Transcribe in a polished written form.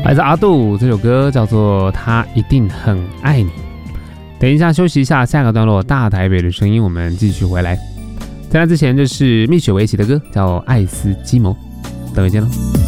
来自阿杜，这首歌叫做《他一定很爱你》。等一下休息一下，下个段落大台北的声音，我们继续回来。在那之前，这是蜜雪薇琪的歌，叫《爱斯基摩》。等会见喽。